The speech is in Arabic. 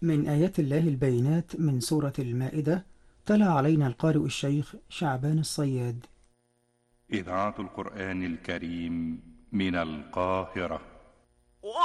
من آيات الله البينات من سورة المائدة. تلا علينا القارئ الشيخ شعبان الصياد. إذاعة القرآن الكريم من القاهرة.